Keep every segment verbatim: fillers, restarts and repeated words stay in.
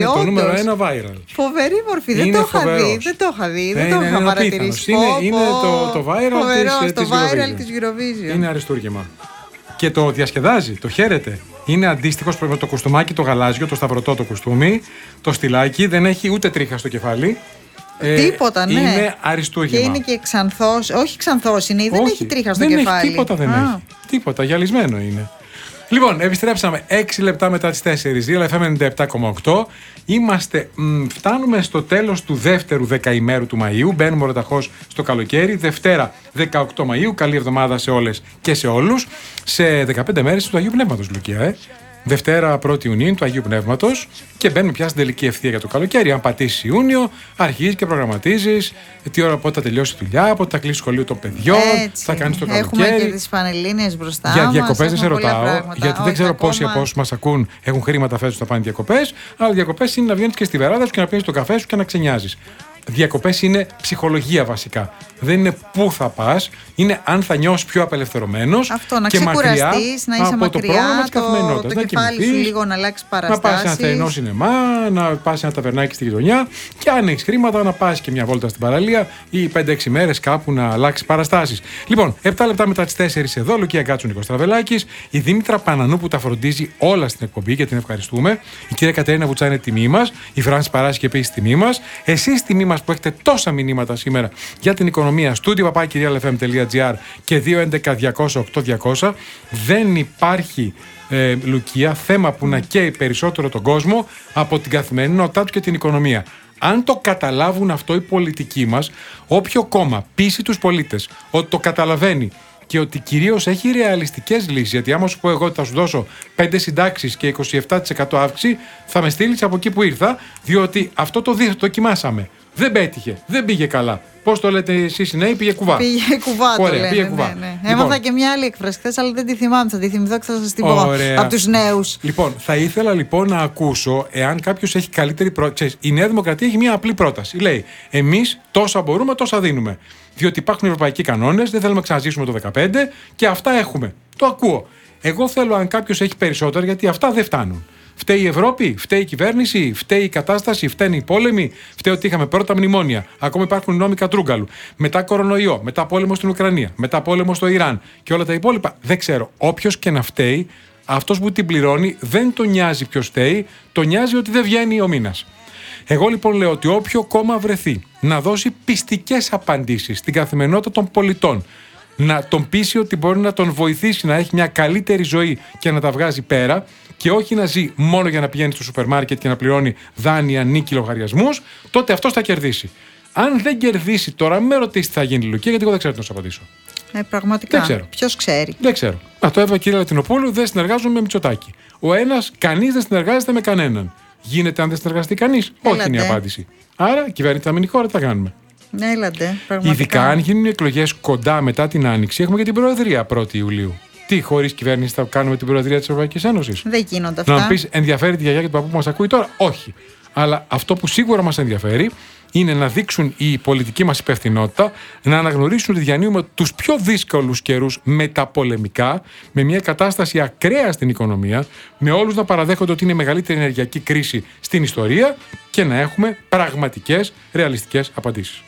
το νούμερο ένα viral. Φοβερή μορφή. Δεν το, είχα δει, δεν το είχα δει. Δεν είναι, το είχα είναι παρατηρήσει. Είναι, είναι το, το viral Φοβερό, της, το της, viral Eurovision. της Eurovision. Είναι αριστούργημα. Και το διασκεδάζει, το χαίρεται. Είναι αντίστοιχος με το κουστούμάκι το γαλάζιο, το σταυρωτό το κουστούμι, το στυλάκι, δεν έχει ούτε τρίχα στο κεφάλι. Τίποτα, ναι. Είναι αριστούργημα. Και είναι και ξανθός, όχι ξανθός είναι, δεν όχι, έχει τρίχα στο δεν κεφάλι. Έχει, τίποτα δεν Α. έχει. Τίποτα, γυαλισμένο είναι. Λοιπόν, επιστρέψαμε έξι λεπτά μετά τις τέσσερις, δύο εφ εμ ενενήντα επτά κόμμα οκτώ. Είμαστε, μ, φτάνουμε στο τέλος του δεύτερου δεκαημέρου του Μαΐου. Μπαίνουμε ρωταχώς στο καλοκαίρι. Δευτέρα δεκαοκτώ Μαΐου. Καλή εβδομάδα σε όλες και σε όλους. Σε δεκαπέντε μέρες του Αγίου Πνεύματος, Λουκία, ε. Δευτέρα πρώτη Ιουνίου του Αγίου Πνεύματος και μπαίνουμε πια στην τελική ευθεία για το καλοκαίρι. Αν πατήσει Ιούνιο, αρχίζει και προγραμματίζει τι ώρα πότε θα τελειώσει η δουλειά, πότε θα κλείσει σχολείο των παιδιών, Έτσι. θα κάνει το καλοκαίρι. Έχουμε και τις Πανελλήνιες μπροστά. Για διακοπές δεν σε ρωτάω, πράγματα. γιατί Όχι, δεν ξέρω ακόμα... πόσοι από όσους μας ακούν έχουν χρήματα φέτος να πάνε διακοπές. Αλλά διακοπές είναι να βγαίνεις και στη βεράδα σου και να πίνεις το καφέ σου και να ξενιάζεις. Διακοπές είναι ψυχολογία βασικά. Δεν είναι πού θα πας, είναι αν θα νιώσεις πιο απελευθερωμένος. Αυτό, να και ξεκουραστείς, να είσαι από μακριά, το πρόγραμμα της καθημερινότητας. το, το κεφάλι σου λίγο να αλλάξει παραστάσεις. Να πας σε ένα θερινό σινεμά, να πας σε ένα ταβερνάκι στη γειτονιά και αν έχεις χρήματα να πας και μια βόλτα στην παραλία ή πέντε έξι μέρες κάπου να αλλάξει παραστάσεις. Λοιπόν, επτά λεπτά μετά τις τέσσερις εδώ, Λουκία Γκάτσου, Νίκος Τραβελάκης, η Δήμητρα Πανανού που τα φροντίζει όλα στην εκπομπή και την ευχαριστούμε. Η κυρία Κατερίνα Βουτσά είναι τιμή μας, η Φράνση Παράση και επίσης τιμή μας. Εσείς τιμή μας που έχετε τόσα μηνύματα σήμερα για την οικονομία. Στούντιο παπάκι real εφ εμ τελεία τζι άρ και δύο έντεκα διακόσια οκτώ διακόσια. Δεν υπάρχει, ε, Λουκία, θέμα που να καίει περισσότερο τον κόσμο από την καθημερινότητά του και την οικονομία. Αν το καταλάβουν αυτό οι πολιτικοί μας, όποιο κόμμα πείσει τους πολίτες ότι το καταλαβαίνει και ότι κυρίως έχει ρεαλιστικές λύσεις, γιατί άμα σου πω εγώ ότι θα σου δώσω πέντε συντάξεις και είκοσι επτά τοις εκατό αύξηση, θα με στείλεις από εκεί που ήρθα, διότι αυτό το δοκιμάσαμε. Δεν πέτυχε, δεν πήγε καλά. Πώς το λέτε εσείς οι νέοι, πήγε κουβά. Πήγε κουβά, το Ωραία, λένε, πήγε κουβά. ναι, ναι. Λοιπόν, Έμαθα και μια άλλη έκφραση χθες, αλλά δεν τη θυμάμαι. Θα τη θυμηθώ και θα σας την πω ωραία. από τους νέους. Λοιπόν, θα ήθελα λοιπόν να ακούσω εάν κάποιος έχει καλύτερη πρόταση. Η Νέα Δημοκρατία έχει μια απλή πρόταση. Λέει, εμείς τόσα μπορούμε, τόσα δίνουμε. Διότι υπάρχουν ευρωπαϊκοί κανόνες, δεν θέλουμε να ξαναζήσουμε το δεκαπέντε και αυτά έχουμε. Το ακούω. Εγώ θέλω αν κάποιος έχει περισσότερα, γιατί αυτά δεν φτάνουν. Φταίει η Ευρώπη, φταίει η κυβέρνηση, φταίει η κατάσταση, φταίνουν οι πόλεμοι, φταίει ότι είχαμε πρώτα μνημόνια. Ακόμα υπάρχουν νόμοι Κατρούγκαλου. Μετά κορονοϊό, μετά πόλεμο στην Ουκρανία, μετά πόλεμο στο Ιράν και όλα τα υπόλοιπα. Δεν ξέρω. Όποιος και να φταίει, αυτός που την πληρώνει δεν τον νοιάζει ποιος φταίει, τον νοιάζει ότι δεν βγαίνει ο μήνας. Εγώ λοιπόν λέω ότι όποιο κόμμα βρεθεί να δώσει πιστικές απαντήσεις στην καθημερινότητα των πολιτών, να τον πείσει ότι μπορεί να τον βοηθήσει να έχει μια καλύτερη ζωή και να τα βγάζει πέρα και όχι να ζει μόνο για να πηγαίνει στο σούπερ μάρκετ και να πληρώνει δάνεια, νίκη, λογαριασμούς, τότε αυτός θα κερδίσει. Αν δεν κερδίσει τώρα, με ρωτήσει τι θα γίνει, Λουκία, γιατί εγώ δεν ξέρω τι να σου απαντήσω. Ε, πραγματικά. Δεν Ποιος ξέρει. Δεν ξέρω. Α, το έβαλε η κυρία Λατινοπούλου, δεν συνεργάζομαι με Μητσοτάκη. Ο ένας, κανείς δεν συνεργάζεται με κανέναν. Γίνεται αν δεν συνεργαστεί κανείς? Όχι είναι η απάντηση. Άρα η κυβέρνηση θα μείνει χώρα, τι θα κάνουμε. Έλατε, πραγματικά. Ειδικά αν γίνουν εκλογές κοντά μετά την Άνοιξη, έχουμε και την Προεδρία πρώτη Ιουλίου. Τι, χωρίς κυβέρνηση θα κάνουμε την Προεδρία της Ευρωπαϊκής Ένωσης? Δεν γίνονται αυτά. Να μου πεις, ενδιαφέρει τη γιαγιά και τον παππού που μας ακούει τώρα? Όχι. Αλλά αυτό που σίγουρα μας ενδιαφέρει είναι να δείξουν η πολιτική μας υπευθυνότητα, να αναγνωρίσουν ότι διανύουμε τους πιο δύσκολους καιρούς μεταπολεμικά, με μια κατάσταση ακραία στην οικονομία, με όλους να παραδέχονται ότι είναι η μεγαλύτερη ενεργειακή κρίση στην ιστορία και να έχουμε πραγματικές, ρεαλιστικές απαντήσεις.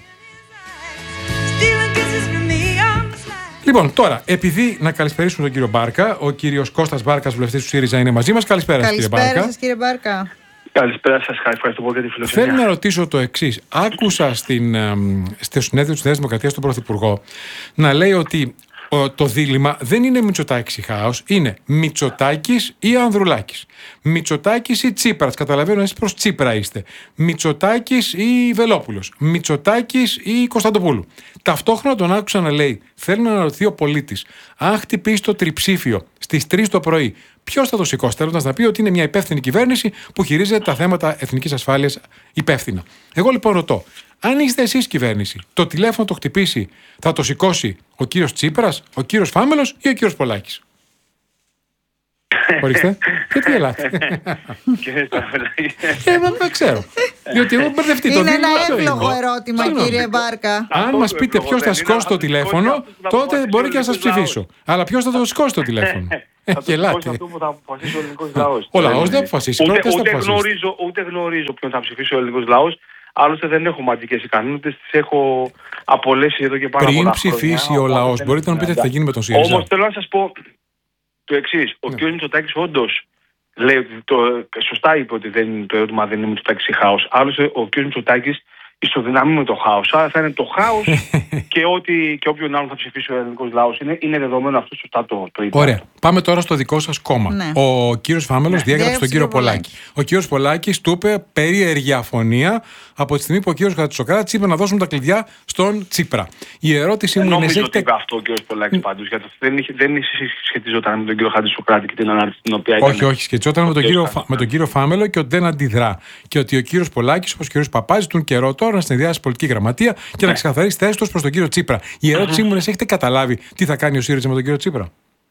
Λοιπόν, τώρα, επειδή να καλησπερίσουμε τον κύριο Μπάρκα, ο κύριος Κώστας Μπάρκας, βουλευτής του ΣΥΡΙΖΑ, είναι μαζί μας. Καλησπέρα, κύριε Μπάρκα. Καλησπέρα σας, κύριε Μπάρκα. Καλησπέρα σας, ευχαριστώ πολύ για τη φιλοξενία. Θέλω να ρωτήσω το εξής. Άκουσα στην, στο συνέδριο της Νέας Δημοκρατίας τον Πρωθυπουργό να λέει ότι το δίλημμα δεν είναι Μητσοτάκης ή Χάος, είναι Μητσοτάκης ή Ανδρουλάκης. Μητσοτάκης ή Τσίπρας. Καταλαβαίνω, εσείς προς Τσίπρα είστε. Μητσοτάκης ή Βελόπουλος. Μητσοτάκης ή Κωνσταντοπούλου. Ταυτόχρονα τον άκουσα να λέει: θέλω να αναρωτηθεί ο πολίτης, αν χτυπήσει το τριψήφιο στις τρεις το πρωί, ποιος θα το σηκώσει? Θέλοντας να πει ότι είναι μια υπεύθυνη κυβέρνηση που χειρίζεται τα θέματα εθνικής ασφάλειας υπεύθυνα. Εγώ λοιπόν ρωτώ, αν είστε εσείς κυβέρνηση, το τηλέφωνο το χτυπήσει, θα το σηκώσει ο κύριος Τσίπρας, ο κύριος Φάμελος ή ο κύριος Πολάκης? Ορίστε. Και τι ελάτε? Κύριε Σταυράκη. Ε, μα δεν ξέρω. Διότι εγώ μπερδευτεί το Είναι ένα δίλημα. εύλογο ερώτημα, Συγγνώμη. κύριε Μπάρκα. Αν μας πείτε ποιος θα σηκώσει το τηλέφωνο, τότε μπορεί και να σας ψηφίσω. Αλλά ποιος θα το σηκώσει το τηλέφωνο. Ε, Θα το γελάτε. σηκώσει αυτό που θα αποφασίσει ο ελληνικός λαός. Ο λαός δεν αποφασίσει. Ούτε, Πρώτα θα ούτε, αποφασίσει. γνωρίζω, ούτε γνωρίζω ποιον θα ψηφίσει ο ελληνικός λαός. Άλλωστε δεν έχω μαντικές ικανότητες, τις έχω απολέσει εδώ και πάρα Πριν πολλά ψηφίσει χρόνια, ο οπότε λαός, δεν μπορείτε να μου πείτε τι θα γίνει με τον ΣΥΡΙΖΑ. Όμως θέλω να σας πω το εξής. Ο Ναι. κ. Μητσοτάκης όντως λέει ότι το, σωστά είπε ότι δεν, το ερώτημα δεν είναι Μητσοτάκης ή χάος. Άλλωστε ο κ. Μητσοτάκης ισοδυναμεί με το χάος. Άρα θα είναι το χάος και, ό,τι, και όποιον άλλον θα ψηφίσει ο ελληνικός λαός. Είναι, είναι δεδομένο αυτό, σωστά το, το είπε. Ωραία. Πάμε τώρα στο δικό σας κόμμα. Ναι. Ο κύριος Φάμελος Ναι. διέγραψε τον Διέγραψε κύριο τον Πολάκη. Ο κύριος Πολάκης του είπε περίεργη αφωνία από τη στιγμή που ο κύριος Χατζησοκράτης είπε να δώσουν τα κλειδιά στον Τσίπρα. Η ερώτησή μου Δεν είναι: νομίζω έχετε... ότι είπε αυτό ο κ. Πολάκης πάντως, γιατί δεν, είχε, δεν σχετιζόταν με τον κύριο Χατζησοκράτη και την ανάρτηση την οποία έκανε. Όχι, όχι, σχετιζόταν με τον, κύριο, Φα- με τον κύριο Φάμελο και ότι δεν αντιδρά. Και ότι ο κύριος Πολάκης, όπως και ο κύριος Παπάζης, τον καιρό τώρα να συνδυάσει πολιτική γραμματεία και να ξεκαθαρίσει θέση του προς τον κύριο Τσίπρα. Η ερώτησή μου είναι: έχετε καταλάβει τι θα κάνει ο ΣΥΡΙΖΑ με τον κύριο Τσίπρα?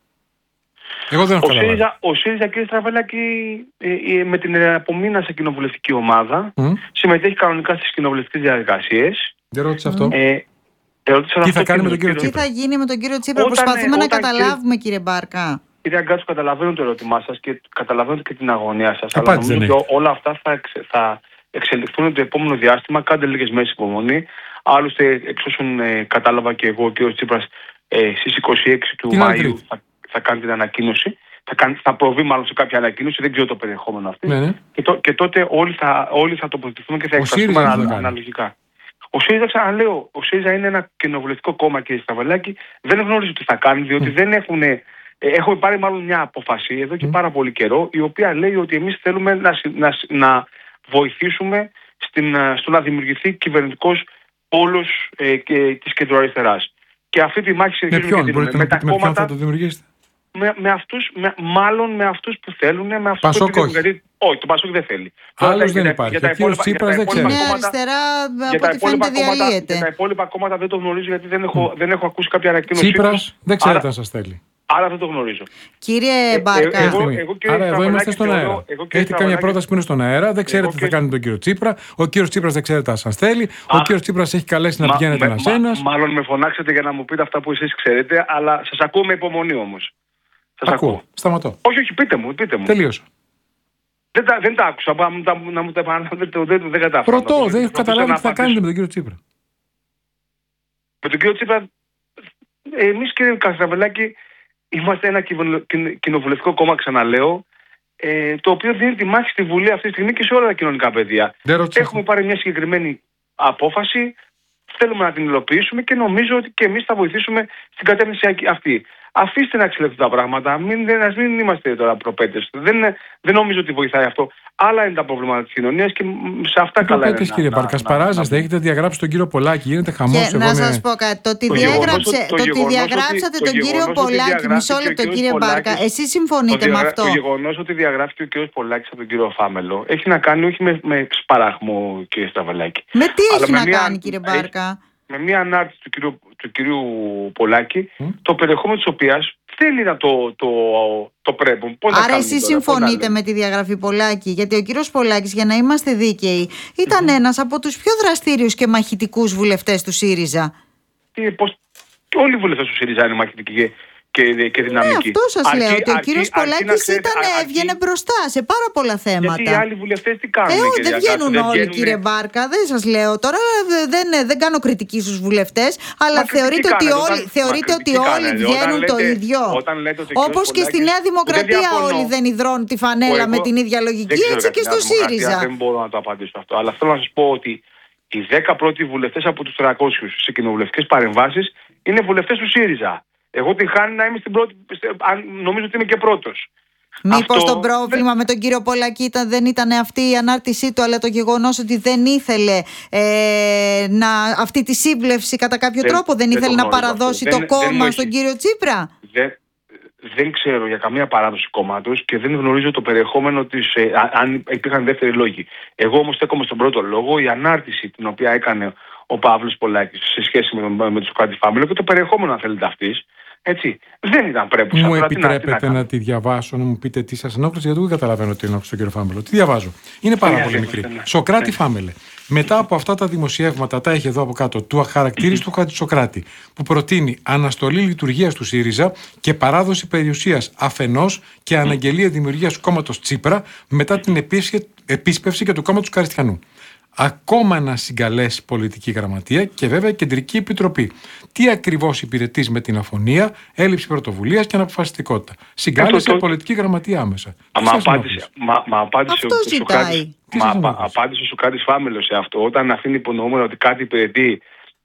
Εγώ δεν έχω Ο καταλάβει. ΣΥΡΙΖΑ, ο ΣΥΡΙΖΑ κύριε Στραβέλακη, ε, ε, με την απομείνα σε κοινοβουλευτική ομάδα, Μμ. συμμετέχει κανονικά στις κοινοβουλευτικές διαδικασίες. Δεν ρώτησε αυτό. Ε, ερώτησα Τι αυτό θα κάνει και με τον κύριο Τι Τσίπρα? θα γίνει με τον κύριο Τσίπρα, Όταν, προσπαθούμε ε, να όταν, καταλάβουμε, κύριε Μπάρκα. Κύριε Γκάτσου, καταλαβαίνω το ερώτημά σας και καταλαβαίνω και την αγωνία σας. Αλλά Απάντηση νομίζω δεν ότι όλα αυτά θα, εξε, θα εξελιχθούν το επόμενο διάστημα. Κάντε λίγες μέρες υπομονή. Άλλωστε, εξ όσων ε, κατάλαβα και εγώ, ο κ. Τσίπρας ε, στις είκοσι έξι του Την άλλη Μαΐου Τρίτη. θα, θα κάνει την ανακοίνωση. Θα, κάνει, θα προβεί μάλλον σε κάποια ανακοίνωση, δεν ξέρω το περιεχόμενο αυτή. Ναι, ναι. Και, το, και τότε όλοι θα, όλοι θα τοποθετηθούμε και θα Ο εκφραστούμε ΣΥΡΙΖΑ τι θα ανα- κάνει? αναλογικά. Ο ΣΥΡΙΖΑ, ξαναλέω, ο ΣΥΡΙΖΑ είναι ένα κοινοβουλευτικό κόμμα, κύριε Στραβελάκη. Δεν γνωρίζω τι θα κάνει, διότι δεν έχουν. Ε, έχουμε πάρει μάλλον μια απόφαση εδώ και πάρα πολύ καιρό, η οποία λέει ότι εμείς θέλουμε να, συ- να, συ- να βοηθήσουμε στην, α, στο να δημιουργηθεί κυβερνητικός πόλος ε, και, της κεντροαριστεράς. Και αυτή τη μάχη Με συνεχίζουμε ποιον, και μπορείτε δίνουμε. να Με τα πείτε με ποιον θα κόμματα, το δημιουργήσετε? με, με αυτούς, με, μάλλον με αυτούς που θέλουν, με αυτούς Πασόκ που όχι. γιατί, όχι, το Πασόκ δεν θέλει. Τώρα, Άλλος για δεν τα- υπάρχει. για τα Ο κύριος υπόλοιπα- για Τσίπρας τα δεν υπόλοιπα Η ξέρει. Νέα κόμματα- Αριστερά, για από τα, ό,τι υπόλοιπα φαίνεται, κόμματα, διαλύεται. για τα υπόλοιπα κόμματα δεν το γνωρίζω γιατί δεν έχω, δεν έχω ακούσει κάποια ανακοίνωσή τους. Τσίπρας δεν ξέρετε Άρα- αν σας θέλει. Άρα δεν το γνωρίζω. Κύριε Ε, Μπάρκα, ε, Μια εγώ- στιγμή. εγώ, κύριε Άρα εδώ Στραβελάκη, είμαστε στον θεωρώ- αέρα. εγώ, κύριε Έχετε καμία Στραβελάκη, πρόταση που είναι στον αέρα, δεν ξέρετε εγώ τι θα και- κάνει τον κύριο Τσίπρα. Ο κύριος Τσίπρας δεν ξέρετε αν σας θέλει. Ο Α, κύριος Τσίπρας έχει καλέσει να Μα- πηγαίνετε με- ένας-ένας. μα- Μάλλον με φωνάξετε για να μου πείτε αυτά που εσείς ξέρετε, αλλά σας ακούω με υπομονή όμως. Σας ακούω. Ακούω. Σταματώ. Όχι, όχι, πείτε μου, πείτε μου. Τελείωσα. Δεν τα, δεν τα άκουσα, να μου τα, να μου τα επαναλάβετε, δεν, δεν, δεν κατάφερα. Ρωτώ, Να πω- δεν να έχω καταλάβει πω τι θα να κάνετε απαντήσω. με τον κύριο Τσίπρα. Με τον κύριο Τσίπρα, εμείς κύριε Καστραβελάκη, είμαστε ένα κυβερνο- κοι- κοινοβουλευτικό κόμμα, ξαναλέω, ε, το οποίο δίνει τη μάχη στη Βουλή αυτή τη στιγμή και σε όλα τα κοινωνικά πεδία. Δεν ρώτησα. Έχουμε πάρει μια συγκεκριμένη απόφαση, θέλουμε να την υλοποιήσουμε και νομίζω ότι και εμείς θα βοηθήσουμε στην κατεύθυνση αυτή. Αφήστε να εξελιχθούν τα πράγματα, μην, δεν, ας μην είμαστε τώρα προπέτες. Δεν, δεν νομίζω ότι βοηθάει αυτό. Άλλα είναι τα προβλήματα της κοινωνίας και μ, σε αυτά καλά είναι. Πέτες, να- κύριε να- Μπάρκα, να- παράζεστε. να- Έχετε διαγράψει τον κύριο Πολάκη. Γίνεται χαμός. και Εγώ να με- σας πω κάτι. Το ότι Το γεγονός διέγραψε, ότι- το το ότι γεγονός διαγράψατε ότι- τον το κύριο γεγονός ότι Πολάκη, διαγράφηκε μισό ο λεπτό κύριος κύριε Μπάρκα, Πολάκης- εσείς συμφωνείτε το, με διαγρα- αυτό? το γεγονός ότι διαγράφηκε ο κύριος Πολάκης από τον κύριο Φάμελο έχει να κάνει όχι με, με σπαράχμο, κύριε Στραβελάκη. Με τι Αλλά έχει με να μια- κάνει, κύριε έχει- Μπάρκα? Με μια ανάρτηση του κυρίου, του κυρίου Πολάκη, Μμ. το περιεχόμενο της οποίας θέλει να το, το, το πρέπουν. Πώς να Άρα κάνουμε εσείς τώρα, πώς να συμφωνείτε λέμε. με τη διαγραφή Πολάκη? Γιατί ο κύριος Πολάκης, για να είμαστε δίκαιοι, ήταν ένας από τους πιο δραστήριους και μαχητικούς βουλευτές του ΣΥΡΙΖΑ. Τι, πώς, και όλοι οι βουλευτές του ΣΥΡΙΖΑ είναι μαχητικοί και, και, και Ναι, δυναμικοί. αυτό σας Αρκεί- λέω. Ότι ο αρκεί- κύριος αρκεί να Πολάκης ξέρετε- ήταν, αρκεί- έβγαινε μπροστά σε πάρα πολλά Γιατί οι θέματα. άλλοι βουλευτές τι κάνουν, Ε, όχι, κυρία δεν Γκάτσου, βγαίνουν δεν όλοι, βγαίνουνε- κύριε Μπάρκα. Δεν σας λέω τώρα. δε- Δεν, δεν κάνω κριτική στους βουλευτές. Αλλά Μα κριτική θεωρείτε ότι κάνετε, όλοι, όταν- θεωρείτε μα ότι κριτική όλοι κάνετε. βγαίνουν Όταν το λέτε- ίδιο. όταν λέτε ότι ο κύριος Όπως και στη Πολάκης- Νέα δεν Δημοκρατία διαφωνώ. όλοι δεν υδρώνουν τη φανέλα Εγώ με την ίδια δεν λογική. ξέρω Έτσι για και τη στο Νέα Δημοκρατία, ΣΥΡΙΖΑ. Δεν μπορώ να το απαντήσω αυτό. Αλλά θέλω να σας πω ότι οι δέκα πρώτοι βουλευτές από τους τριακόσιους σε κοινοβουλευτικές παρεμβάσεις είναι βουλευτές του ΣΥΡΙΖΑ. Εγώ την χάνει να είμαι στην πρώτη, αν- νομίζω ότι είμαι και πρώτος. Μήπως Αυτό το πρόβλημα με τον κύριο Πολάκη ήταν, δεν ήταν αυτή η ανάρτησή του, αλλά το γεγονός ότι δεν ήθελε ε, να, αυτή τη σύμπλευση κατά κάποιο Δεν- τρόπο, δεν δεν ήθελε το να γνωρίζω παραδώσει αυτό. το Δεν- δεν κόμμα μου στον έχει- κύριο Τσίπρα. Δεν, δεν ξέρω για καμία παράδοση κόμματος και δεν γνωρίζω το περιεχόμενο της, ε, α- αν υπήρχαν δεύτεροι λόγοι. Εγώ όμως στέκομαι στον πρώτο λόγο, η ανάρτηση την οποία έκανε ο Παύλος Πολάκης σε σχέση με, τον, με τον Σοκράτη Φάμελο και το περιεχόμενο, αν θέλετε, αυτής, Έτσι. Δεν ήταν πρέπουσα. Μου Τώρα, επιτρέπετε τι να, να, να τη διαβάσω, να μου πείτε τι σας ενόχλησε, γιατί δεν καταλαβαίνω τι ενόχλησε τον κύριο Φάμελο. Τι διαβάζω. Είναι πάρα Ναι, πολύ ναι, μικρή. ναι, ναι. Σοκράτη Ναι. Φάμελε. Μετά από αυτά τα δημοσιεύματα, τα έχει εδώ από κάτω, του αχαρακτήριστου Χατζησοκράτη, που προτείνει αναστολή λειτουργίας του ΣΥΡΙΖΑ και παράδοση περιουσίας αφενός και αναγγελία δημιουργίας του κόμματος Τσίπρα μετά την επίσπευση και του κόμματος Καριστιανού. Ακόμα ένα συγκαλέσει πολιτική γραμματεία και βέβαια κεντρική επιτροπή. Τι ακριβώς υπηρετείς με την αφωνία, έλλειψη πρωτοβουλίας και αναποφασιστικότητα. Συγκάλεσε το... πολιτική γραμματεία άμεσα. Μα απάντησε, μα, μα απάντησε αυτό ο ζητάει. Σοκράτης, μα απα, απάντησε ο Σοκράτης Φάμελος σε αυτό. Όταν αφήνει υπονοούμενο ότι κάτι υπηρετεί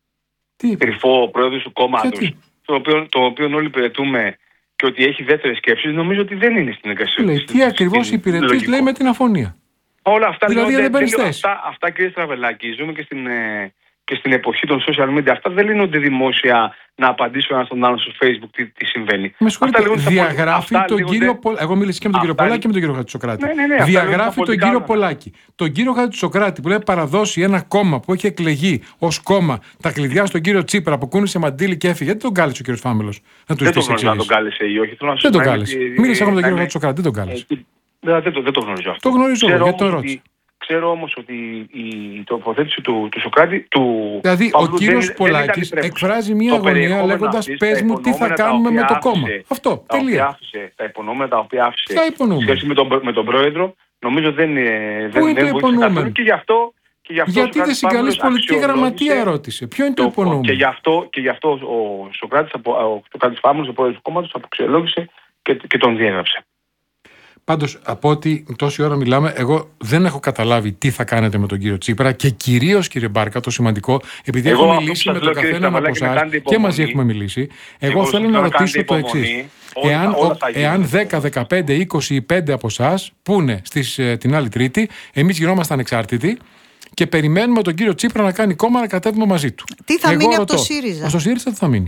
κρυφό πρόεδρος του κόμματος, το οποίο, το οποίο όλοι υπηρετούμε, και ότι έχει δεύτερες σκέψεις, νομίζω ότι δεν είναι στην εγκασία. Λέει, τι ακριβώς υπηρετείς, λέει, με την αφωνία. Όλα αυτά, δηλαδή, λέω, δεν δεν, δεν αυτά, αυτά, κύριε Στραβελάκη, ζούμε και στην, ε, και στην εποχή των social media. Αυτά δεν λύνονται δημόσια να απαντήσω ένα στον άλλον στο Facebook τι, τι συμβαίνει. Με συγχωρείτε, διαγράφει τον λίγονται... κύριο Πολάκη. Εγώ μίλησα και με τον κύριο Πολάκη και με τον κύριο Χατζησοκράτη. Ναι, ναι, ναι, διαγράφει τον κύριο Πολάκη. Τον κύριο Χατζησοκράτη που λέει παραδώσει ένα κόμμα που έχει εκλεγεί ως κόμμα τα κλειδιά στον κύριο Τσίπρα που κούνησε μαντίλι και έφυγε. Δεν τον κάλεσε ο κύριος Φάμελος να του ζητήσει εξήγηση. Δεν τον κάλεσε ή όχι. Δεν τον κάλεσε. Μίλησα εγώ με τον κύριο Χατζησοκράτη, δεν τον κάλεσε. Δεν το, δεν το γνωρίζω αυτό. Το γνωρίζω εγώ, γιατί το ρώτησα. Ξέρω όμως ότι η τοποθέτηση του, του Σοκράτη. Του δηλαδή, Παύλου, ο κύριος Πολάκης εκφράζει μια αγωνία λέγοντας πες μου τι θα κάνουμε με το κόμμα. Άφησε, αυτό. Τα τελεία. άφησε, τα υπονοούμενα τα οποία άφησε σε σχέση με τον, με τον πρόεδρο, νομίζω δεν, Πού δεν, είναι δεν το υπονοούμενο. Και γι' αυτό. Και γι αυτό γιατί δεν συγκαλείς πολιτική γραμματεία, ρώτησε. Ποιο είναι το, το υπονοούμενο. Και γι' αυτό, και γι αυτό ο Σοκράτης, ο Σοκράτης Φάμελος, ο πρόεδρος του κόμματος, αποξιολόγησε και, και τον διέγραψε. Πάντως, από ό,τι τόση ώρα μιλάμε, εγώ δεν έχω καταλάβει τι θα κάνετε με τον κύριο Τσίπρα και κυρίως, κύριε Μπάρκα, το σημαντικό, επειδή εγώ έχω μιλήσει με τον καθένα από εσάς και μαζί έχουμε μιλήσει, εγώ, εγώ θέλω να ρωτήσω το εξής. Εάν, εάν δέκα, δεκαπέντε, είκοσι ή πέντε από εσάς πούνε στις, την άλλη Τρίτη, εμείς γινόμαστε ανεξάρτητοι και περιμένουμε τον κύριο Τσίπρα να κάνει κόμμα να κατέβουμε μαζί του. Τι θα εγώ μείνει ρωτώ, από το ΣΥΡΙΖΑ. Στο ΣΥΡΙΖΑ τι θα μείνει.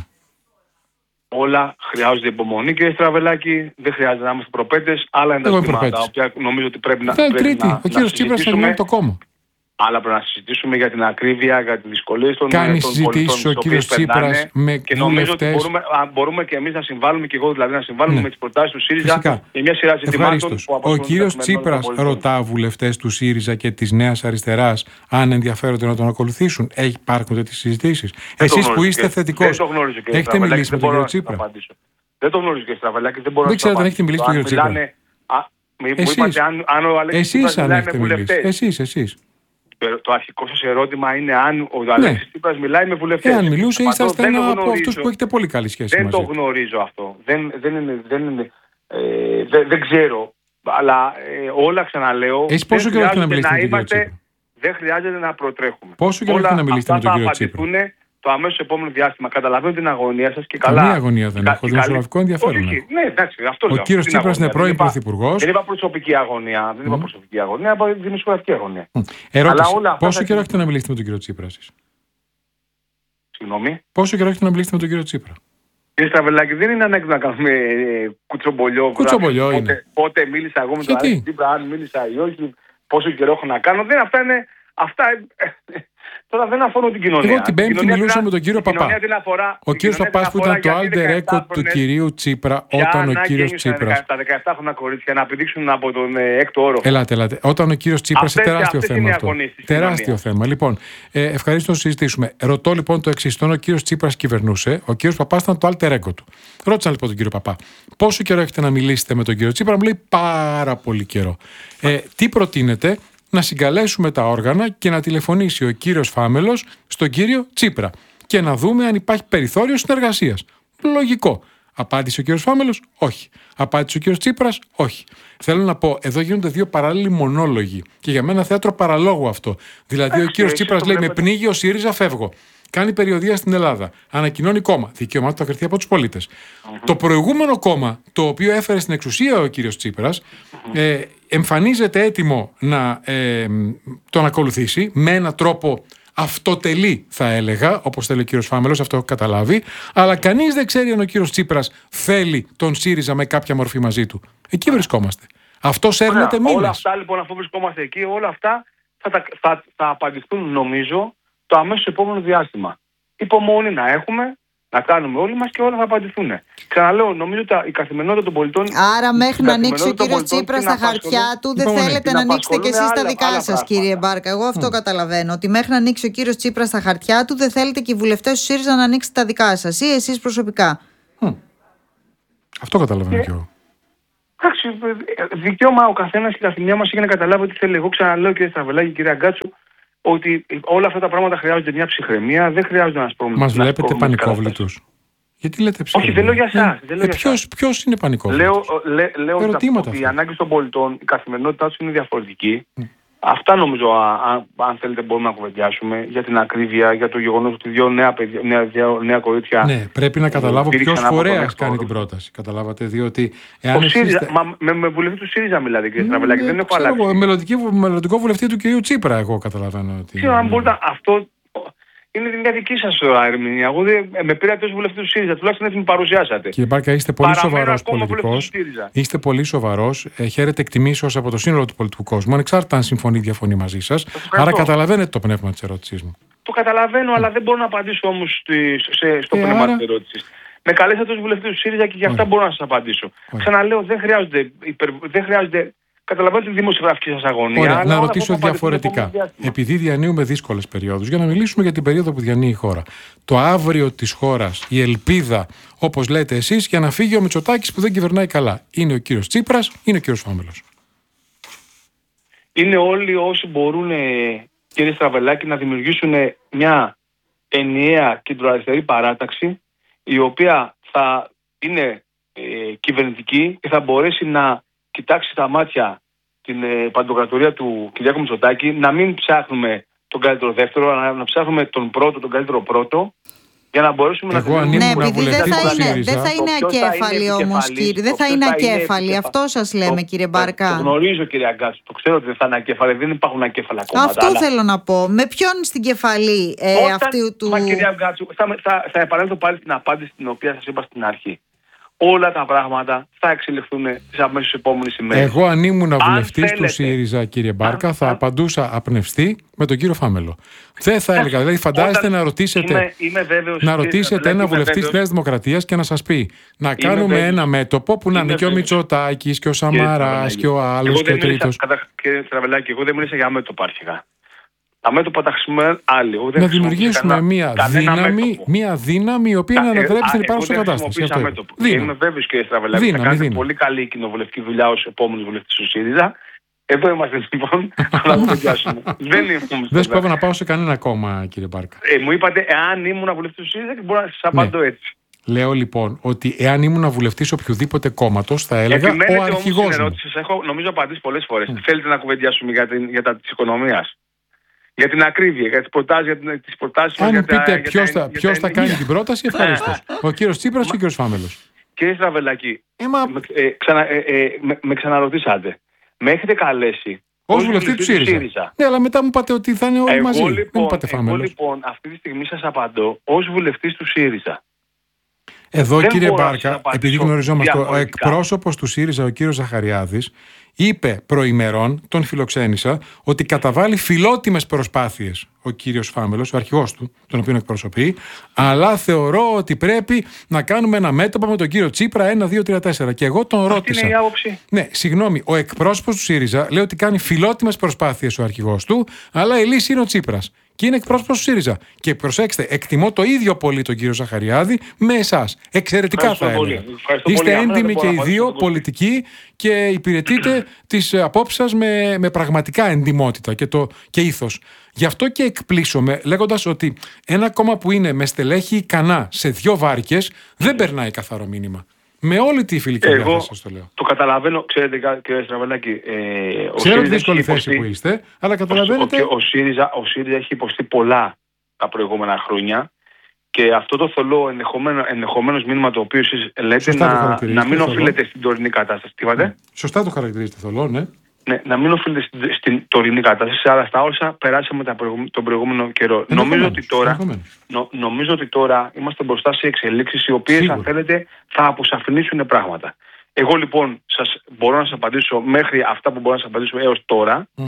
Όλα χρειάζονται υπομονή, κύριε Στραβελάκη. Δεν χρειάζεται να είμαστε προπέτες. Άλλα είναι τα ζητήματα τα οποία νομίζω ότι πρέπει να συζητήσουμε. Ο κύριος Τσίπρας θα μείνει το κόμμα. Αλλά πρέπει να συζητήσουμε για την ακρίβεια, για τις δυσκολίες των, Κάνει των συζητήσεις ο κύριος Τσίπρας με και νομίζω βουλευτές. ότι μπορούμε, μπορούμε και εμείς να συμβάλλουμε, και εγώ δηλαδή να συμβάλλουμε, ναι, με τις προτάσεις του ΣΥΡΙΖΑ. Φυσικά. Και μια σειρά ζητημάτων που ο κύριος Τσίπρας ρωτά βουλευτές του ΣΥΡΙΖΑ και της Νέας Αριστεράς αν ενδιαφέρονται να τον ακολουθήσουν. Έχει υπάρχουν τέτοιες συζητήσεις. Εσείς που είστε θετικός, έχετε μιλήσει με τον κύριο Τσίπρα. Δεν το γνωρίζω, κύριε Στραβελάκη. Δεν μπορώ δεν ξέρω αν έχετε μιλήσει με τον κύριο Τσίπρα. Εσείς αν έχετε μιλήσει. Εσείς, εσείς. Το αρχικό σας ερώτημα είναι αν ο Αλέξης ναι. Τσίπρας μιλάει με βουλευτές. Εάν μιλούσε, είσαστε ένα από αυτούς που έχετε πολύ καλή σχέση δεν μαζί. Δεν το γνωρίζω αυτό. Δεν, δεν, είναι, δεν, είναι, ε, δεν, δεν ξέρω. Αλλά ε, όλα ξαναλέω. Εσείς πόσο καιρό έχετε να μιλήσετε με τον κύριο Τσίπρα. Δεν χρειάζεται να προτρέχουμε. Πόσο καιρό έχετε να μιλήσετε με τον κύριο Τσίπρα. Το αμέσως επόμενο διάστημα. Καταλαβαίνω την αγωνία σας και καλά. Καμία αγωνία δεν έχω. Δημοσιογραφικό ενδιαφέρον. Ναι, εντάξει, αυτό ο κύριος Τσίπρας είναι πρώην πρωθυπουργός. Δεν είπα προσωπική αγωνία. Δεν είπα προσωπική αγωνία, είπα δημοσιογραφική αγωνία. Ερώτηση. Πόσο καιρό έχετε να μιλήσετε με τον κύριο Τσίπρα εσείς? Συγγνώμη. Πόσο καιρό έχετε να μιλήσετε με τον κύριο Τσίπρα? Κύριε Στραβελάκη, δεν είναι ανάγκη να κάνουμε κουτσομπολιό. Κουτσομπολιό είναι. Πότε, πότε μίλησα εγώ με τον Αλέξη Τσίπρα, αν μίλησα ή όχι, πόσο καιρό έχω να κάνω. Δεν, αυτά είναι. Αυτά, τώρα δεν αφορούν την κοινωνία. Εγώ την Πέμπτη μιλούσα με τον κύριο Παπά. Αφορά, ο κύριος Παπάς που ήταν το alter ego του κυρίου Τσίπρα όταν ο κύριος Τσίπρας. Τα δεκαεπτά χρόνια κορίτσια να πηδήξουν από τον έκτο όροφο. Ελάτε, ελάτε. Όταν ο κύριος Τσίπρας. Είναι τεράστιο θέμα αυτό. Τεράστιο θέμα. Λοιπόν, ε, ευχαρίστω να συζητήσουμε. Ρωτώ λοιπόν το εξής. Όταν ο κύριος Τσίπρας κυβερνούσε, ο κύριος Παπάς ήταν το alter ego του. Ρώτησα λοιπόν τον κύριο Παπά, πόσο καιρό έχετε να μιλήσετε με τον κύριο Τσίπρα? Μου λέει πάρα πολύ καιρό. Ε, τι προτείνετε? Να συγκαλέσουμε τα όργανα και να τηλεφωνήσει ο κύριος Φάμελος στον κύριο Τσίπρα και να δούμε αν υπάρχει περιθώριο συνεργασίας. Λογικό. Απάντησε ο κύριος Φάμελος? Όχι. Απάντησε ο κύριος Τσίπρας? Όχι. Θέλω να πω, εδώ γίνονται δύο παράλληλοι μονόλογοι και για μένα θέατρο παραλόγου αυτό. Δηλαδή, ο κύριος Τσίπρας λέει: με πνίγει ο ΣΥΡΙΖΑ, φεύγω. Κάνει περιοδεία στην Ελλάδα. Ανακοινώνει κόμμα. Δικαίωμά του θα κριθεί από τους πολίτες. Mm-hmm. Το προηγούμενο κόμμα, το οποίο έφερε στην εξουσία ο κύριος Τσίπρας, mm-hmm. ε, εμφανίζεται έτοιμο να ε, τον ακολουθήσει με έναν τρόπο αυτοτελή, θα έλεγα, όπως θέλει ο κύριος Φάμελος, αυτό έχω καταλάβει. Αλλά κανείς δεν ξέρει αν ο κύριος Τσίπρας θέλει τον ΣΥΡΙΖΑ με κάποια μορφή μαζί του. Εκεί βρισκόμαστε. Αυτό σέρνεται μήνες. Όλα αυτά λοιπόν, αφού βρισκόμαστε εκεί, όλα αυτά θα, θα, θα, θα απαντηθούν, νομίζω, το αμέσως επόμενο διάστημα. Υπομονή να έχουμε να κάνουμε όλοι μας και όλα θα απαντηθούν. Ξαναλέω, νομίζω ότι η καθημερινότητα των πολιτών. Άρα, μέχρι να ανοίξει ο κύριος Τσίπρας τα χαρτιά του, δεν θέλετε να ανοίξετε κι εσείς τα δικά σας, κύριε Μπάρκα. Εγώ αυτό mm. καταλαβαίνω. Ότι μέχρι να ανοίξει ο κύριος Τσίπρας τα χαρτιά του, δεν θέλετε και οι βουλευτές του ΣΥΡΙΖΑ να ανοίξετε τα δικά σας, ή εσείς προσωπικά. Mm. Αυτό καταλαβαίνω κι εγώ. Εντάξει, δικαίωμα ο καθένας και η καθημερινά μας έχει να καταλάβει τι θέλει. Εγώ ξαναλέω, κύριε Στραβελάκη, κυρία Γκάτσου, ότι όλα αυτά τα πράγματα χρειάζονται μια ψυχραιμία, δεν χρειάζονται να σπρώμουν. Μας βλέπετε πανικόβλητους. Γιατί λέτε ψυχραιμία? Όχι, δεν λέω για εσάς. Ε, ποιος, ποιος είναι πανικόβλητος? Λέω, λέ, λέω ότι οι ανάγκες των πολιτών, η καθημερινότητά τους είναι διαφορετική. Mm. Αυτά νομίζω, α, α, αν θέλετε, μπορούμε να κουβεντιάσουμε για την ακρίβεια, για το γεγονός ότι δύο νέα, παιδιά, νέα, νέα κορίτσια. Ναι, πρέπει να καταλάβω ποιος φορέας κάνει την πρόταση. Καταλάβατε, διότι. Εάν ο ΣΥΡΙΖΑ, είστε... μα, με, με βουλευτή του ΣΥΡΙΖΑ μιλάτε, κύριε Στραβελάκη, δεν έχω αλλάξει. Εγώ, μελλοντικό βουλευτή του κυρίου Τσίπρα, εγώ καταλαβαίνω. Ότι... Ξέρω, αν μπορείτε, αυτό είναι μια δική σας ερμηνεία. Εγώ δεν, με πήρατε ως βουλευτή του ΣΥΡΙΖΑ, τουλάχιστον έτσι με παρουσιάσατε. Κύριε Μπάρκα, είστε πολύ σοβαρός πολιτικός. Είστε πολύ σοβαρός. Χαίρετε εκτιμήσεως από το σύνολο του πολιτικού κόσμου, ανεξάρτητα αν συμφωνεί ή διαφωνεί μαζί σας. Άρα καταλαβαίνετε το πνεύμα της ερώτησής μου. Το καταλαβαίνω, αλλά δεν μπορώ να απαντήσω όμως στο πνεύμα της ερώτησης. Με καλέσατε ως βουλευτή του ΣΥΡΙΖΑ και γι' αυτά μπορώ να σας απαντήσω. Ξαναλέω, δεν χρειάζονται. Δεν χρειάζονται Καταλαβαίνετε τη δημοσιογραφική σας αγωνία. Ωραία, να ρωτήσω διαφορετικά. Επειδή διανύουμε δύσκολες περιόδους, για να μιλήσουμε για την περίοδο που διανύει η χώρα. Το αύριο της χώρας, η ελπίδα, όπως λέτε εσείς, για να φύγει ο Μητσοτάκης που δεν κυβερνάει καλά, είναι ο κύριος Τσίπρας, είναι ο κύριος Φάμελος? Είναι όλοι όσοι μπορούν, κύριε Στραβελάκη, να δημιουργήσουν μια ενιαία κεντροαριστερή παράταξη, η οποία θα είναι ε, κυβερνητική και θα μπορέσει να κοιτάξει στα μάτια την ε, παντοκρατορία του Κυριάκου Μητσοτάκη, να μην ψάχνουμε τον καλύτερο δεύτερο, αλλά να ψάχνουμε τον πρώτο, τον καλύτερο πρώτο, για να μπορέσουμε Εγώ να... Ναι, επειδή δεν θα είναι, δεν θα είναι ακέφαλοι όμως, κύριε. Δεν θα είναι ακέφαλοι. Αυτό σας λέμε, κύριε Μπάρκα. Το γνωρίζω, κύριε Αγκάτσου. Το ξέρω ότι δεν θα είναι ακέφαλοι. Δεν υπάρχουν ακέφαλα κόμματα. Αυτό αλλά... θέλω να πω. Με ποιον στην κεφαλή ε, Όταν... αυτού του... Μα, κύριε Αγκάτσου, θα, θα, θα επανέλθω πάλι στην απάντηση την οποία σας είπα στην αρχή. Όλα τα πράγματα θα εξελιχθούν τις αμέσως επόμενες ημέρες. Εγώ, αν ήμουν βουλευτής του ΣΥΡΙΖΑ, κύριε Μπάρκα, θα απαντούσα απνευστή με τον κύριο Φάμελο. Δεν θα έλεγα. Δηλαδή, φαντάζεστε να ρωτήσετε, είμαι, είμαι βέβαιος, να ρωτήσετε ένα βουλευτή της Νέας Δημοκρατίας και να σας πει να κάνουμε βέβαιος. ένα μέτωπο που να είναι και ο Μητσοτάκης και ο Σαμαράς και ο άλλος και ο τρίτος. Κύριε Στραβελάκη, εγώ δεν μίλησα για μέτωπα αρχικά. Τα μέτωπα τα χρησιμοποιούν άλλοι. Να δημιουργήσουμε κανένα, μια, δύναμη, μια δύναμη η οποία να ανατρέψει την υπάρχουσα κατάσταση. Είμαι βέβαιος, κύριε Στραβελάκη, θα κάνετε πολύ καλή κοινοβουλευτική δουλειά ως επόμενος βουλευτής του ΣΥΡΙΖΑ. Εδώ είμαστε λοιπόν, να κουβεντιάσουμε. Δεν ήμουν. Δεν σκοπεύω να πάω σε κανένα κόμμα, κύριε Μπάρκα. Ε, μου είπατε, εάν ήμουν βουλευτής του ΣΥΡΙΖΑ, και μπορώ να σας απαντώ έτσι. Λέω λοιπόν ότι εάν ήμουν βουλευτής οποιοδήποτε κόμματος, θα έλεγα ο αρχηγός μου. Σας έχω νομίζω απαντήσει πολλές φορές. Mm. Θέλετε να κουβεντιάσουμε για, την, για τα της οικονομίας, για την ακρίβεια, για τις προτάσεις, για τις προτάσεις. Αν μου πείτε ποιος θα, ποιος θα κάνει την πρόταση, ευχαριστώ. Ο κύριος Τσίπρας ή ο κύριος Φάμελος? Κύριε Στραβελάκη, Έμα... με, ε, ξανα, ε, ε, με, με ξαναρωτήσατε. Με έχετε καλέσει ως βουλευτή του ΣΥΡΙΖΑ. ΣΥΡΙΖΑ. Ναι, αλλά μετά μου είπατε ότι θα είναι όλοι εγώ, μαζί. Λοιπόν, δεν μου είπατε εγώ Φάμελος. λοιπόν αυτή τη στιγμή σας απαντώ ως βουλευτής του ΣΥΡΙΖΑ. Εδώ, δεν κύριε Μπάρκα, επειδή γνωριζόμαστε, ο εκπρόσωπος του ΣΥΡΙΖΑ, ο κύριος Ζαχαριάδης, είπε προημερών, τον φιλοξένησα, ότι καταβάλει φιλότιμες προσπάθειες ο κύριος Φάμελος, ο αρχηγός του, τον οποίο εκπροσωπεί, αλλά θεωρώ ότι πρέπει να κάνουμε ένα μέτωπο με τον κύριο Τσίπρα ένα, δύο, τρία, τέσσερα. Και εγώ τον ρώτησα. Αυτή είναι η άποψη. Ναι, συγγνώμη, ο εκπρόσωπος του ΣΥΡΙΖΑ λέει ότι κάνει φιλότιμες προσπάθειες ο αρχηγός του, αλλά η λύση είναι ο Τσίπρας. Και είναι εκπρόσωπος του ΣΥΡΙΖΑ. Και προσέξτε, εκτιμώ το ίδιο πολύ τον κύριο Ζαχαριάδη με εσάς. Εξαιρετικά θα έλεγα. Είστε έντιμοι και οι δύο πολιτικοί και υπηρετείτε τις απόψεις σας με, με πραγματικά εντιμότητα και, το, και ήθος. Γι' αυτό και εκπλήσωμαι λέγοντας ότι ένα κόμμα που είναι με στελέχη ικανά σε δύο βάρκες δεν περνάει καθαρό μήνυμα. Με όλη τη φιλική διάθεση σας το λέω. Το καταλαβαίνω, ξέρετε κύριε Στραβελάκη. Ε, Ξέρω τη δύσκολη θέση που είστε, αλλά καταλαβαίνετε. Ο, ο, ο, ΣΥΡΙΖΑ, ο ΣΥΡΙΖΑ έχει υποστεί πολλά τα προηγούμενα χρόνια και αυτό το θολό ενδεχομένω, ενδεχομένως μήνυμα το οποίο εσείς λέτε να, να μην οφείλεται στην τωρινή κατάσταση. Τι είπατε? Σωστά το χαρακτηρίζετε θολό, ναι. Ναι, να μην οφείλεται στην, στην τωρινή κατάσταση, αλλά στα όσα περάσαμε τα προηγου, τον προηγούμενο καιρό. Νομίζω ότι, τώρα, νο, νομίζω ότι τώρα είμαστε μπροστά σε εξελίξεις οι οποίες, σίγουρα, αν θέλετε, θα αποσαφηνίσουν πράγματα. Εγώ λοιπόν σας, μπορώ να σας απαντήσω μέχρι αυτά που μπορώ να σας απαντήσω έως τώρα. Mm-hmm.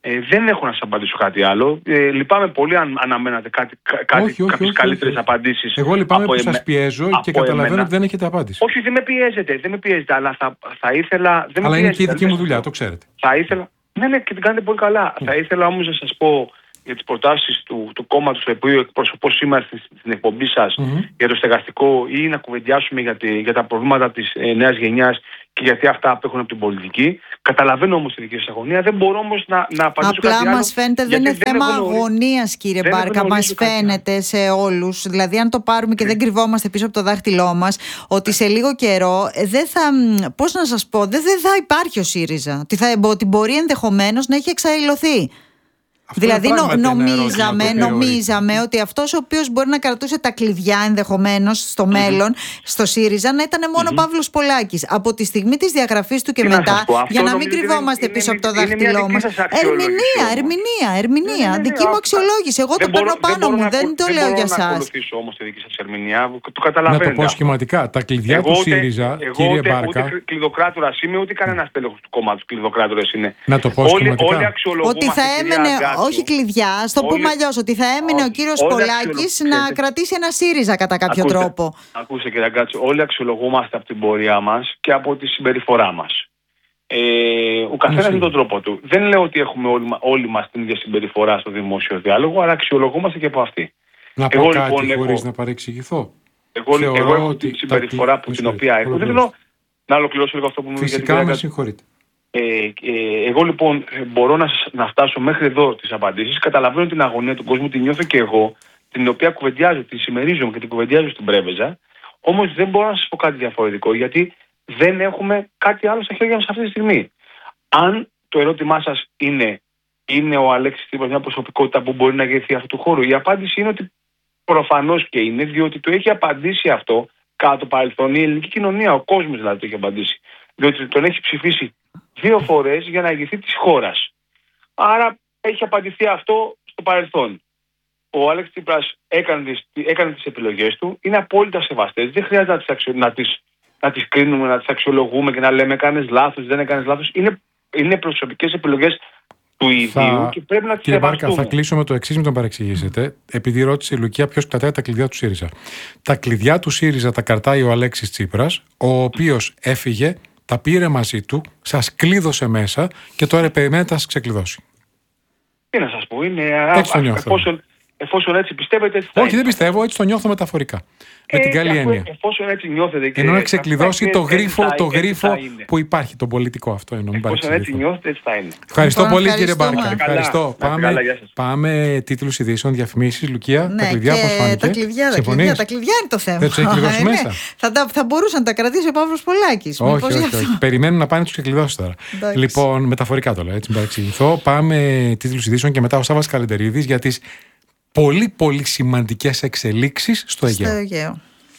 Ε, δεν έχω να σας απαντήσω κάτι άλλο. Ε, λυπάμαι πολύ αν αναμένατε κάτι, κάποιες καλύτερες απαντήσεις. Εγώ λυπάμαι που σας πιέζω και καταλαβαίνω ότι δεν έχετε απάντηση. Όχι, δεν με πιέζετε, δεν με πιέζετε, αλλά θα, θα ήθελα... Δεν αλλά με είναι και η πιέζετε, δική μου δουλειά, το ξέρετε. Θα ήθελα... Ναι, ναι, και την κάνετε πολύ καλά. Mm. Θα ήθελα όμως να σας πω για τις προτάσεις του, του κόμματος το οποίο εκπροσωπώ σήμερα στην, στην εκπομπή σας mm-hmm. για το στεγαστικό ή να κουβεντιάσουμε για, τη, για τα προβλήματα της ε, νέας γενιάς και γιατί αυτά απέχουν από την πολιτική. Καταλαβαίνω όμως τη δική σας αγωνία, δεν μπορώ όμως να, να απαντήσω απλά κάτι άλλο. Απλά μας φαίνεται δεν είναι θέμα αγωνίας, κύριε Μπάρκα, μας φαίνεται σε όλους. Δηλαδή αν το πάρουμε και mm. δεν κρυβόμαστε πίσω από το δάχτυλό μας, ότι σε λίγο καιρό δεν θα, πώς να σας πω, δεν, δεν θα υπάρχει ο ΣΥΡΙΖΑ. Ότι, θα, ότι μπορεί ενδεχομένως να έχει εξαϊλωθεί. Αυτό δηλαδή νο, νομίζαμε, νομίζαμε ότι αυτός ο οποίος μπορεί να κρατούσε τα κλειδιά ενδεχομένως στο mm-hmm. μέλλον, στο ΣΥΡΙΖΑ, να ήταν μόνο mm-hmm. Παύλος Πολάκης. Από τη στιγμή της διαγραφής του και τι μετά, να για να μην κρυβόμαστε είναι, πίσω είναι, από το δάχτυλό μας. Ερμηνεία, ερμηνεία, ερμηνεία. Ναι, ναι, δική μου αξιολόγηση. Εγώ το παίρνω πάνω μου, δεν το λέω για εσάς. Δεν μπορώ να ακολουθήσω όμως τη δική σας ερμηνεία. Το καταλαβαίνετε. Να το πω σχηματικά. Τα κλειδιά του ΣΥΡΙΖΑ, κύριε Μπάρκα. Ούτε κλειδοκράτορας είμαι, ούτε κανένας τέλεχος του κόμματος κλειδοκράτορας είναι. Να το πω σχηματικά. Ότι θα έμενε. Όχι κλειδιά, στο πούμε αλλιώς, ότι θα έμεινε ο κύριος Πολάκης να κρατήσει ένα ΣΥΡΙΖΑ κατά κάποιο ακούστε, τρόπο. Ακούστε κύριε Αγκάτσο, όλοι αξιολογούμαστε από την πορεία μας και από τη συμπεριφορά μας. Ε, ο καθένας με τον τρόπο του. Δεν λέω ότι έχουμε όλοι, όλοι μας την ίδια συμπεριφορά στο δημόσιο διάλογο, αλλά αξιολογούμαστε και από αυτή. Να πω εγώ, κάτι λοιπόν, χωρίς έχω, να παρεξηγηθώ. Εγώ, εγώ έχω τη συμπεριφορά που την οποία έχω. Δεν θέλω να ολοκληρώσω λίγο αυτό που μου είπατε. Φυσικά με συγχωρείτε. Ε, ε, εγώ λοιπόν μπορώ να, να φτάσω μέχρι εδώ τις απαντήσεις. Καταλαβαίνω την αγωνία του κόσμου, την νιώθω και εγώ, την οποία κουβεντιάζω, την συμμερίζομαι και την κουβεντιάζω στην Πρέβεζα. Όμως δεν μπορώ να σας πω κάτι διαφορετικό, γιατί δεν έχουμε κάτι άλλο στα χέρια μας αυτή τη στιγμή. Αν το ερώτημά σας είναι, είναι ο Αλέξης Τσίπρας μια προσωπικότητα που μπορεί να ηγηθεί αυτού του χώρου, η απάντηση είναι ότι προφανώς και είναι, διότι το έχει απαντήσει αυτό κατά το παρελθόν η ελληνική κοινωνία, ο κόσμος δηλαδή το έχει απαντήσει. Διότι τον έχει ψηφίσει δύο φορές για να ηγηθεί της χώρας. Άρα έχει απαντηθεί αυτό στο παρελθόν. Ο Αλέξης Τσίπρας έκανε τις, έκανε τις επιλογές του, είναι απόλυτα σεβαστές. Δεν χρειάζεται να τις, αξιο, να τις, να τις κρίνουμε, να τις αξιολογούμε και να λέμε έκανες λάθος, δεν έκανες λάθος. Είναι, είναι προσωπικές επιλογές του ίδιου θα... και πρέπει να τις Κύριε σεβαστούμε. Μπάρκα, θα κλείσω με το εξής, μην τον παρεξηγήσετε. Επειδή ρώτησε η Λουκία ποιος κρατάει τα κλειδιά του ΣΥΡΙΖΑ. Τα κλειδιά του ΣΥΡΙΖΑ τα κρατάει ο Αλέξης Τσίπρας, ο οποίος έφυγε, τα πήρε μαζί του, σας κλείδωσε μέσα και τώρα περιμένετε να σας ξεκλειδώσει. Τι να σας πω, είναι έτσι το νιώθω. Εφόσον, εφόσον έτσι πιστεύετε... Έτσι όχι, δεν πιστεύω, έτσι το νιώθω μεταφορικά. Ε, με την καλή έννοια. Εφόσον έτσι νιώθετε και... Ενώ να ξεκλειδώσει το γρίφο, το γρίφο που υπάρχει, τον πολιτικό αυτό εννοώ. Εφόσον έτσι νιώθετε, έτσι θα είναι. Ευχαριστώ πολύ κύριε Μπάρκα. Ευχαριστώ. Πάμε, πάμε τίτλους ειδήσεων, διαφημίσεις. Λουκία, ναι, τα κλειδιά πώς φάνηκε. Τα κλειδιά, τα κλειδιά, τα κλειδιά είναι το θέμα. Δεν τους έχει κλειδώσει μέσα. Θα, θα μπορούσαν να τα κρατήσει ο Παύλος Πολάκης. Όχι, όχι, όχι. Περιμένουν να πάνε τους ξεκλειδώσεις τώρα. Λοιπόν, μεταφορικά το λέω, έτσι μην παρεξηγηθώ. Πάμε τίτλους ειδήσεων και μετά ο Σάββας Καλεντερίδης για τις πολύ πολύ σημαντικές εξελίξεις στο Αιγαίο.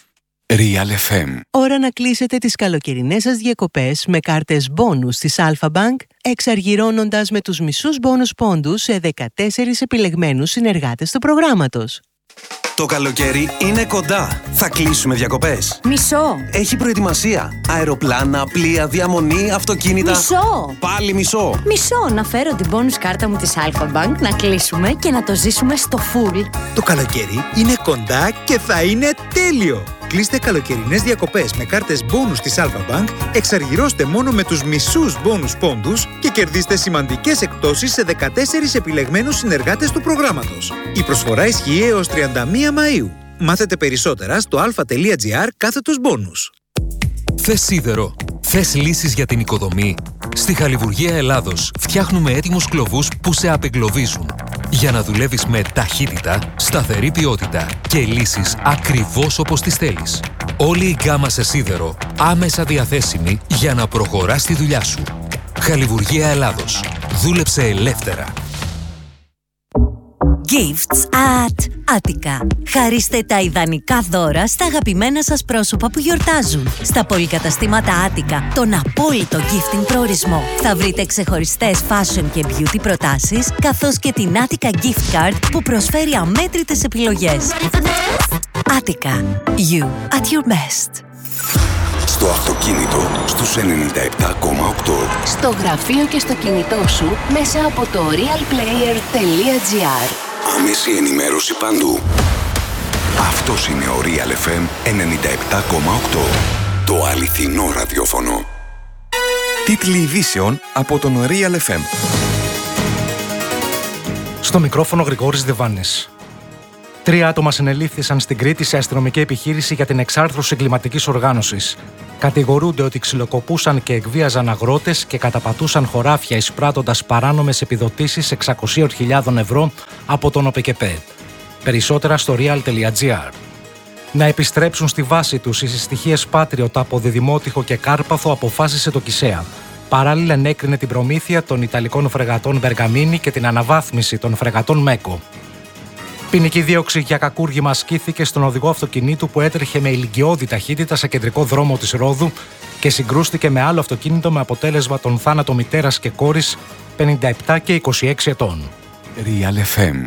Real εφ εμ. Ώρα να κλείσετε τις καλοκαιρινές σας διακοπές με κάρτες μπόνους της Alpha Bank, εξαργυρώνοντας με τους μισούς μπόνους πόντους σε δεκατέσσερις επιλεγμένους συνεργάτες του προγράμματος. Το καλοκαίρι είναι κοντά. Θα κλείσουμε διακοπές. Μισό. Έχει προετοιμασία. Αεροπλάνα, πλοία, διαμονή, αυτοκίνητα. Μισό. Πάλι μισό. Μισό. Να φέρω την bonus κάρτα μου της Alpha Bank, να κλείσουμε και να το ζήσουμε στο full. Το καλοκαίρι είναι κοντά και θα είναι τέλειο. Κλείστε καλοκαιρινές διακοπές με κάρτες bonus της Alpha Bank, εξαργυρώστε μόνο με τους μισούς bonus πόντους και κερδίστε σημαντικές εκπτώσεις σε δεκατέσσερις επιλεγμένους συνεργάτες του προγράμματος. Η προσφορά ισχύει έως τριάντα μία Μαΐου. Μάθετε περισσότερα στο alpha.gr κάθετος bonus. Θες σίδερο? Θες λύσεις για την οικοδομή? Στη Χαλιβουργία Ελλάδος φτιάχνουμε έτοιμους κλωβούς που σε απεγκλωβίζουν. Για να δουλεύεις με ταχύτητα, σταθερή ποιότητα και λύσεις ακριβώς όπως τις θέλεις. Όλη η γκάμα σε σίδερο άμεσα διαθέσιμη για να προχωράς τη δουλειά σου. Χαλιβουργία Ελλάδος. Δούλεψε ελεύθερα. Gifts at Attica. Χαρίστε τα ιδανικά δώρα στα αγαπημένα σας πρόσωπα που γιορτάζουν. Στα πολυκαταστήματα Attica, τον απόλυτο gifting προορισμό. Θα βρείτε ξεχωριστές fashion και beauty προτάσεις, καθώς και την Attica Gift Card που προσφέρει αμέτρητες επιλογές. Attica. You at your best. Στο αυτοκίνητο στους ενενήντα επτά κόμμα οκτώ. Στο γραφείο και στο κινητό σου μέσα από το realplayer τελεία gr. Άμεση ενημέρωση παντού. Αυτός είναι ο Real εφ εμ ενενήντα επτά κόμμα οκτώ. Το αληθινό ραδιόφωνο. Τίτλοι ειδήσεων από τον Real εφ εμ. Στο μικρόφωνο Γρηγόρης Δεβάνης. Τρία άτομα συνελήφθησαν στην Κρήτη σε αστυνομική επιχείρηση για την εξάρθρωση εγκληματικής οργάνωσης. Κατηγορούνται ότι ξυλοκοπούσαν και εκβίαζαν αγρότες και καταπατούσαν χωράφια εισπράττοντας παράνομες επιδοτήσεις εξακόσιες χιλιάδες ευρώ από τον ΟΠΕΚΕΠΕ. Περισσότερα στο real τελεία gr. Να επιστρέψουν στη βάση τους οι συστοιχίες Patriot από Διδημότυχο και Κάρπαθο αποφάσισε το ΚΙΣΕΑ. Παράλληλα ενέκρινε την προμήθεια των Ιταλικών φρεγατών Μπεργαμίνη και την αναβάθμιση των φρεγατών Μέκο. Ποινική δίωξη για κακούργημα ασκήθηκε στον οδηγό αυτοκινήτου που έτρεχε με ηλικιώδη ταχύτητα σε κεντρικό δρόμο της Ρόδου και συγκρούστηκε με άλλο αυτοκίνητο με αποτέλεσμα τον θάνατο μητέρας και κόρης πενήντα επτά και είκοσι έξι ετών. Real εφ εμ.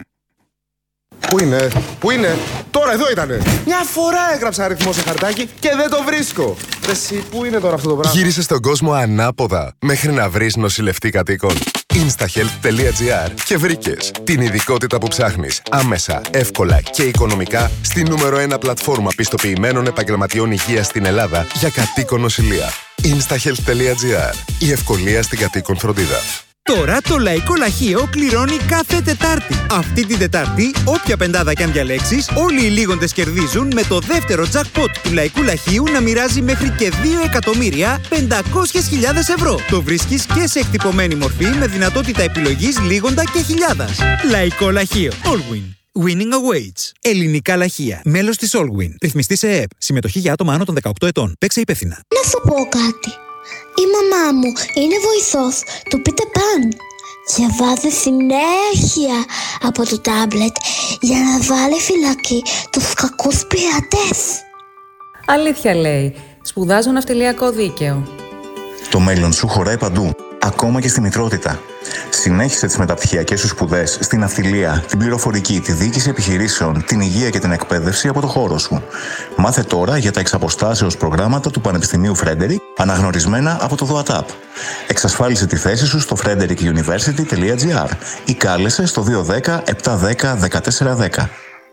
Πού είναι, πού είναι, τώρα εδώ ήτανε. Μια φορά έγραψα αριθμό σε χαρτάκι και δεν το βρίσκω. Εσύ, πού είναι τώρα αυτό το πράγμα. Γύρισες στον κόσμο ανάποδα μέχρι να βρεις νοσηλευτή κατοίκων. instahealth τελεία gr και βρήκες την ειδικότητα που ψάχνεις άμεσα, εύκολα και οικονομικά στη νούμερο ένα πλατφόρμα πιστοποιημένων επαγγελματιών υγείας στην Ελλάδα για κατοίκον νοσηλεία. instahealth τελεία gr. Η ευκολία στην κατοίκον φροντίδα. Τώρα το Λαϊκό Λαχείο κληρώνει κάθε Τετάρτη. Αυτή την Τετάρτη, όποια πεντάδα κι αν διαλέξεις, όλοι οι λίγοντες κερδίζουν με το δεύτερο jackpot του Λαϊκού Λαχείου να μοιράζει μέχρι και δύο εκατομμύρια πεντακόσιες χιλιάδες ευρώ. Το βρίσκεις και σε εκτυπωμένη μορφή με δυνατότητα επιλογής λίγοντα και χιλιάδας. Λαϊκό Λαχείο. Allwin. Winning awaits. Ελληνικά λαχεία. Μέλος της Allwin. Ρυθμιστή σε ΕΕΠ. Συμμετοχή για άτομα άνω των δεκαοκτώ ετών. Παίξε υπεύθυνα. Να σου πω κάτι. Η μαμά μου είναι βοηθός του Peter Pan. Διαβάζει συνέχεια από το τάμπλετ για να βάλει φυλακή τους κακούς πειρατές. Αλήθεια λέει. Σπουδάζω ναυτιλιακό δίκαιο. Το μέλλον σου χωράει παντού, ακόμα και στη μητρότητα. Συνέχισε τις μεταπτυχιακές σου σπουδές στην ναυτιλία, την πληροφορική, τη διοίκηση επιχειρήσεων, την υγεία και την εκπαίδευση από το χώρο σου. Μάθε τώρα για τα εξαποστάσεως προγράμματα του Πανεπιστημίου Φρέντερικ, αναγνωρισμένα από το ΔΟΑΤΑΠ. Εξασφάλισε τη θέση σου στο φρέντερικ γιουνιβέρσιτι τελεία gr ή κάλεσε στο δύο ένα μηδέν επτά ένα μηδέν ένα τέσσερα ένα μηδέν.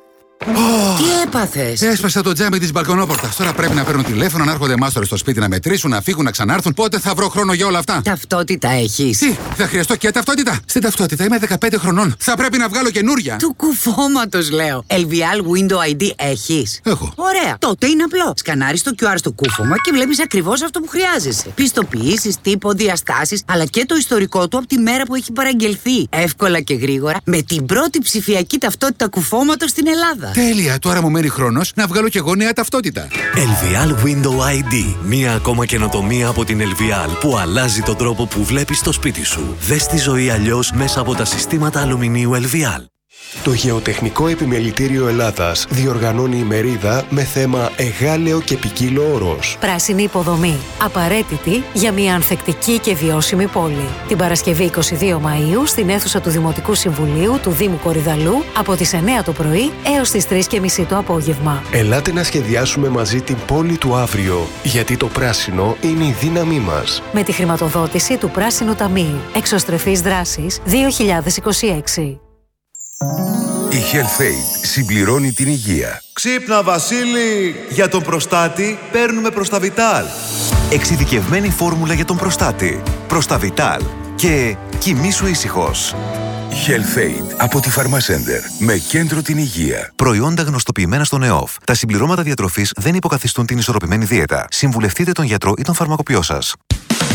Oh, τι έπαθες? Έσπασα το τζάμι της μπαλκονόπορτας. Τώρα πρέπει να παίρνουν τηλέφωνο, να έρχονται μάστορες στο σπίτι να μετρήσουν, να φύγουν, να ξανάρθουν. Πότε θα βρω χρόνο για όλα αυτά? Ταυτότητα έχεις? Τι, θα χρειαστώ και ταυτότητα? Στην ταυτότητα είμαι δεκαπέντε χρονών. Θα πρέπει να βγάλω καινούρια. Του κουφώματος λέω. ελ βι ελ Window άι ντι έχεις? Έχω. Ωραία. Τότε είναι απλό. Σκανάρεις το κιου αρ στο κούφωμα και βλέπεις ακριβώς αυτό που χρειάζεσαι. Πιστοποιήσεις, τύπο, διαστάσεις, αλλά και το ιστορικό του από τη μέρα που έχει παραγγελθεί. Εύκολα και γρήγορα με την πρώτη ψηφιακή ταυτότητα κουφώματος στην Ελλάδα. Τέλεια, τώρα μου μένει χρόνος να βγάλω και εγώ νέα ταυτότητα. ελ βι ελ Window άι ντι. Μία ακόμα καινοτομία από την ελ βι ελ που αλλάζει τον τρόπο που βλέπεις το σπίτι σου. Δες τη ζωή αλλιώς μέσα από τα συστήματα αλουμινίου ελ βι ελ. Το Γεωτεχνικό Επιμελητήριο Ελλάδας διοργανώνει ημερίδα με θέμα «Εγάλεο και ποικίλο όρος». Πράσινη υποδομή. Απαραίτητη για μια ανθεκτική και βιώσιμη πόλη. Την Παρασκευή είκοσι δύο Μαΐου στην αίθουσα του Δημοτικού Συμβουλίου του Δήμου Κορυδαλού από τις εννιά το πρωί έως τις τρεις και μισή το απόγευμα. Ελάτε να σχεδιάσουμε μαζί την πόλη του αύριο, γιατί το πράσινο είναι η δύναμή μας. Με τη χρηματοδότηση του Πράσινου Ταμείου. Εξωστρεφής δράσης δύο χιλιάδες είκοσι έξι. Η HealthAid συμπληρώνει την υγεία. Ξύπνα Βασίλη! Για τον προστάτη παίρνουμε Προσταβιτάλ. Εξειδικευμένη φόρμουλα για τον προστάτη. Προσταβιτάλ. Και κοιμήσου ήσυχος. HealthAid από τη Pharmacenter με κέντρο την υγεία. Προϊόντα γνωστοποιημένα στον ΕΟΦ. Τα συμπληρώματα διατροφής δεν υποκαθιστούν την ισορροπημένη δίαιτα. Συμβουλευτείτε τον γιατρό ή τον φαρμακοποιό σας.